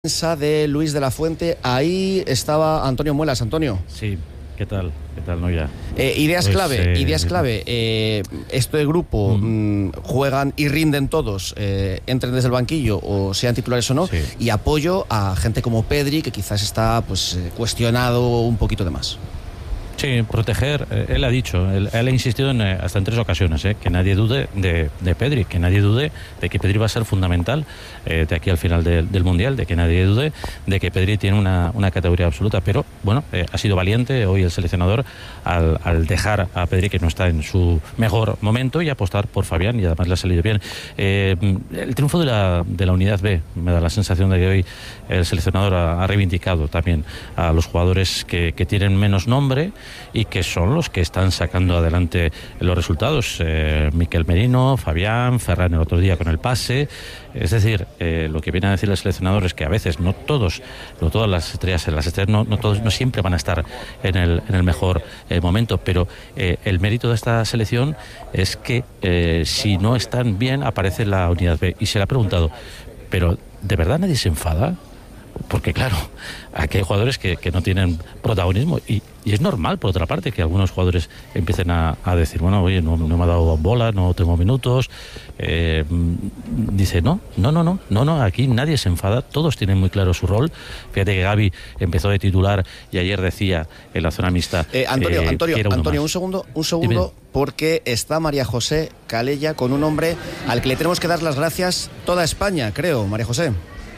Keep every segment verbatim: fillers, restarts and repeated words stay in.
De Luis de la Fuente, ahí estaba Antonio Muelas. Antonio. Sí, ¿qué tal? ¿Qué tal, Noya? Eh, ideas pues, clave, eh, ideas clave. Eh, este grupo mm. mm, juegan y rinden todos, eh, entren desde el banquillo o sean titulares o no, sí. Y apoyo a gente como Pedri, que quizás está pues cuestionado un poquito de más. Sí, proteger, eh, él ha dicho, él, él ha insistido en, eh, hasta en tres ocasiones, eh, que nadie dude de, de Pedri, que nadie dude de que Pedri va a ser fundamental eh, de aquí al final de, del Mundial, de que nadie dude de que Pedri tiene una, una categoría absoluta, pero bueno, eh, ha sido valiente hoy el seleccionador al, al dejar a Pedri, que no está en su mejor momento, y apostar por Fabián, y además le ha salido bien. Eh, el triunfo de la, de la Unidad B, me da la sensación de que hoy el seleccionador ha, ha reivindicado también a los jugadores que, que tienen menos nombre y que son los que están sacando adelante los resultados. eh, Miquel Merino, Fabián, Ferran el otro día con el pase. Es decir, eh, lo que viene a decir el seleccionador es que a veces no todos, no todas las estrellas, las estrellas no, no todos, no siempre van a estar en el, en el mejor eh, momento, pero eh, el mérito de esta selección es que eh, si no están bien aparece la Unidad B. Y se le ha preguntado, pero ¿de verdad nadie se enfada? Porque claro, aquí hay jugadores que, que no tienen protagonismo y, y es normal, por otra parte, que algunos jugadores empiecen a, a decir, bueno, oye, no, no me ha dado bola, no tengo minutos. Eh, dice, no, no, no, no, no, no, aquí nadie se enfada, todos tienen muy claro su rol. Fíjate que Gavi empezó de titular y ayer decía en la zona mixta. Eh, Antonio, eh, Antonio, que era Antonio, un segundo, un segundo, Dime. Porque está María José Calella con un hombre al que le tenemos que dar las gracias toda España, creo, María José.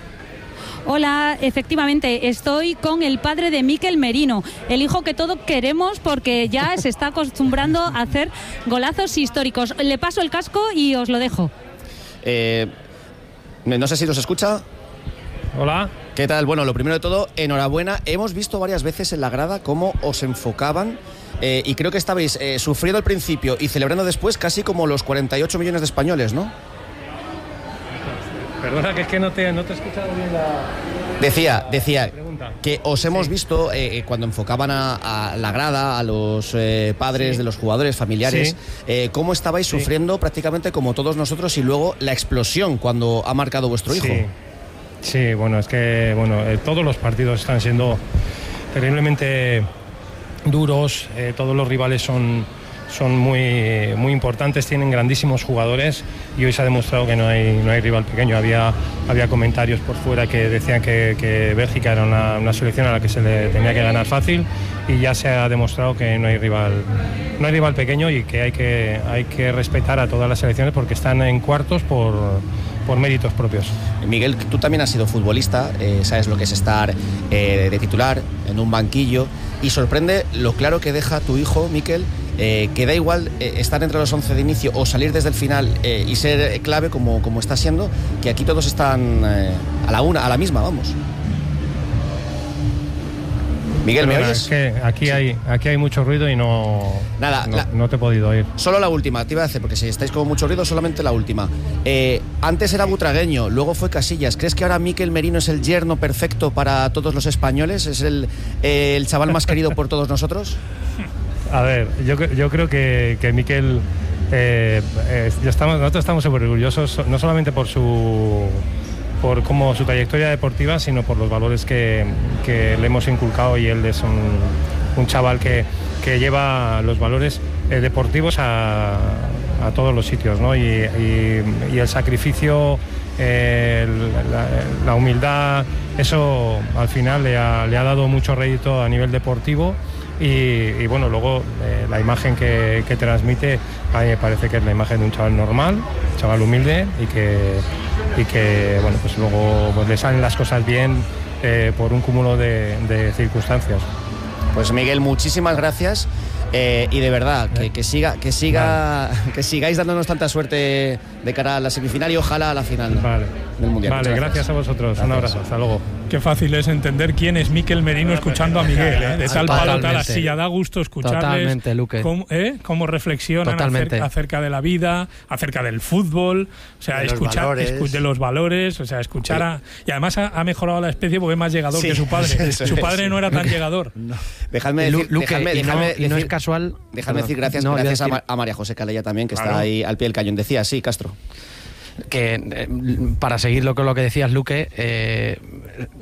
Hola, efectivamente, estoy con el padre de Miquel Merino, el hijo que todos queremos porque ya se está acostumbrando a hacer golazos históricos. Le paso el casco y os lo dejo. Eh, no sé si nos escucha. Hola. ¿Qué tal? Bueno, lo primero de todo, enhorabuena. Hemos visto varias veces en la grada cómo os enfocaban eh, y creo que estabais eh, sufriendo al principio y celebrando después casi como los cuarenta y ocho millones de españoles, ¿no? Perdona, que es que no te, no te he escuchado bien la... Decía, decía pregunta. que os hemos sí. visto eh, cuando enfocaban a, a la grada, a los eh, padres sí. de los jugadores, familiares, sí. eh, cómo estabais sí. sufriendo prácticamente como todos nosotros, y luego la explosión cuando ha marcado vuestro hijo. Sí, sí, bueno, es que bueno, eh, todos los partidos están siendo terriblemente duros, eh, todos los rivales son... son muy, muy importantes, tienen grandísimos jugadores y hoy se ha demostrado que no hay, no hay rival pequeño. Había, había comentarios por fuera que decían que, que Bélgica era una, una selección a la que se le tenía que ganar fácil, y ya se ha demostrado que no hay rival, no hay rival pequeño, y que hay que, hay que respetar a todas las selecciones porque están en cuartos por, por méritos propios. Miguel, tú también has sido futbolista, eh, sabes lo que es estar eh, de titular en un banquillo, y sorprende lo claro que deja tu hijo, Miquel, eh, que da igual eh, estar entre los once de inicio o salir desde el final eh, y ser clave como, como está siendo, que aquí todos están eh, a la una, a la misma, vamos. Miguel, ¿me oyes? Es que aquí, sí. hay, aquí hay mucho ruido y no, Nada, no, la, no te he podido oír. Solo la última, te iba a decir, porque si estáis con mucho ruido, solamente la última. Eh, antes era Butragueño, luego fue Casillas. ¿Crees que ahora Miquel Merino es el yerno perfecto para todos los españoles? ¿Es el, eh, el chaval más querido por todos nosotros? A ver, yo, yo creo que, que Miquel... Eh, eh, ya estamos, nosotros estamos súper orgullosos, no solamente por su... por como su trayectoria deportiva, sino por los valores que, que le hemos inculcado, y él es un, un chaval que, que lleva los valores eh, deportivos a, a todos los sitios, ¿no? y, y, y el sacrificio, eh, la, la humildad, eso al final le ha, le ha dado mucho rédito a nivel deportivo. Y, y bueno, luego eh, la imagen que, que transmite a mí me parece que es la imagen de un chaval normal, un chaval humilde, y que, y que bueno, pues luego pues le salen las cosas bien eh, por un cúmulo de, de circunstancias. Pues Miguel, muchísimas gracias. Eh, y de verdad, que, que siga, que siga, vale. que sigáis dándonos tanta suerte de cara a la semifinal y ojalá a la final vale. del Mundial. Vale, gracias. gracias a vosotros. Gracias. Un abrazo, hasta luego. Qué fácil es entender quién es Miquel Merino escuchando a Miguel, ¿eh? De tal palo, tal asilla, da gusto escucharles. Totalmente, Luque. Cómo, ¿eh? cómo reflexionan acerca, acerca de la vida, acerca del fútbol, o sea, de escuchar los escu de los valores, o sea, escuchar sí. a... Y además ha, ha mejorado la especie porque es más llegador sí, que su padre. Su padre sí. no era tan llegador. No. Dejadme decir, Luque, dejadme, y, no, dejadme y decir, no es casual... Dejadme decir gracias, no, gracias decir... a, a María José Calella también, que claro. está ahí al pie del cañón. Decía, sí, Castro. que eh, para seguir lo, lo que decías, Luque, eh,